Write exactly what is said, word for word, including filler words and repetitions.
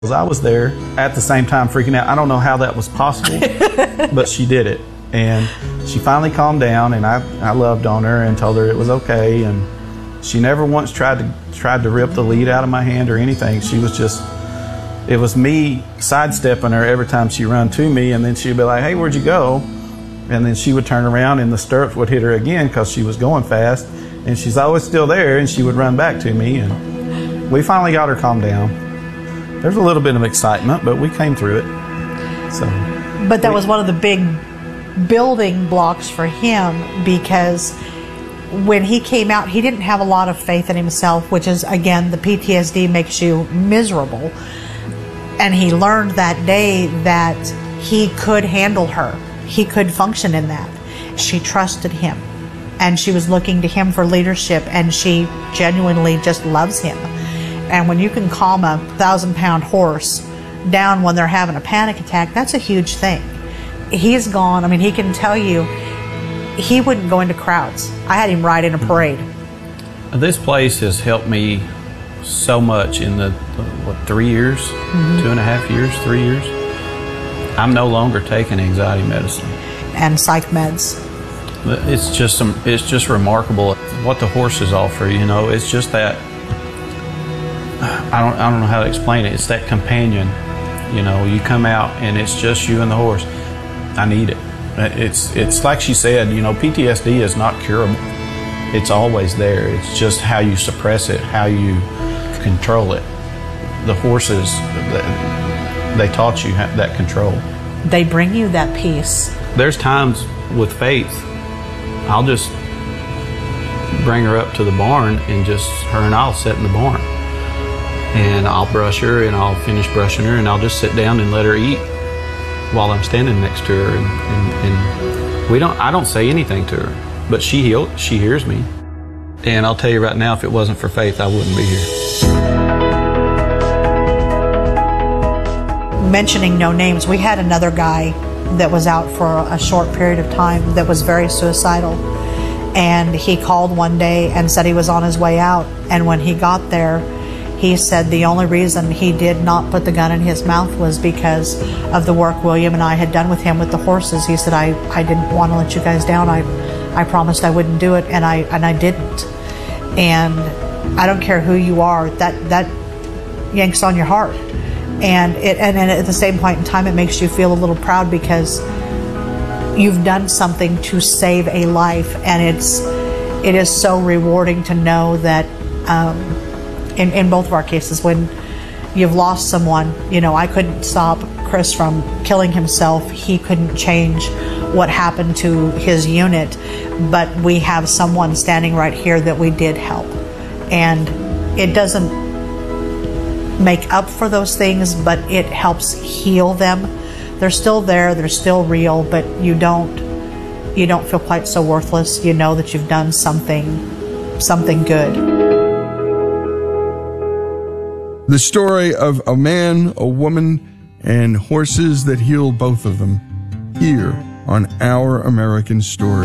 I was there at the same time freaking out. I don't know how that was possible, but she did it. And she finally calmed down, and I, I loved on her and told her it was okay. And she never once tried to tried to rip the lead out of my hand or anything. She was just, it was me sidestepping her every time she run to me, and then she'd be like, "Hey, where'd you go?" And then she would turn around and the stirrups would hit her again because she was going fast. And she's always still there, and she would run back to me. And we finally got her calmed down. There's a little bit of excitement, but we came through it. So, but that we, was one of the big building blocks for him, because when he came out, he didn't have a lot of faith in himself, which is, again, the P T S D makes you miserable. And he learned that day that he could handle her. He could function in that. She trusted him, and she was looking to him for leadership, and she genuinely just loves him. And when you can calm a thousand pound horse down when they're having a panic attack, that's a huge thing. He's gone. I mean, he can tell you he wouldn't go into crowds. I had him ride in a parade. This place has helped me so much in the, what, three years, mm-hmm. two and a half years, three years. I'm no longer taking anxiety medicine. And psych meds. It's just some, it's just remarkable what the horses offer, you know. It's just that, I don't, I don't know how to explain it. It's that companion, you know. You come out and it's just you and the horse. I need it. It's, it's like she said, you know, P T S D is not curable. It's always there. It's just how you suppress it, how you control it. The horses, they taught you that control. They bring you that peace. There's times with Faith, I'll just bring her up to the barn, and just her and I'll sit in the barn. And I'll brush her, and I'll finish brushing her, and I'll just sit down and let her eat while I'm standing next to her. And, and, and we don't, I don't say anything to her, but she heal, she hears me. And I'll tell you right now, if it wasn't for Faith, I wouldn't be here. Mentioning no names, we had another guy that was out for a short period of time that was very suicidal. And he called one day and said he was on his way out. And when he got there, he said the only reason he did not put the gun in his mouth was because of the work William and I had done with him with the horses. He said, I, I didn't want to let you guys down. I, I promised I wouldn't do it, and I and I didn't. And I don't care who you are, that that yanks on your heart. And it and, and at the same point in time, it makes you feel a little proud, because you've done something to save a life, and it's it is so rewarding to know that. Um, In, in both of our cases, when you've lost someone, you know, I couldn't stop Chris from killing himself. He couldn't change what happened to his unit, but we have someone standing right here that we did help. And it doesn't make up for those things, but it helps heal them. They're still there, they're still real, but you don't you don't feel quite so worthless. You know that you've done something something good. The story of a man, a woman, and horses that healed both of them, here on Our American Story.